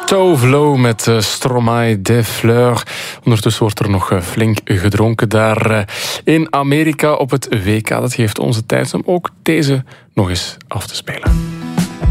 Tove Lo met Stromae des Fleurs. Ondertussen wordt er nog flink gedronken daar in Amerika op het WK. Dat geeft onze tijd om ook deze nog eens af te spelen.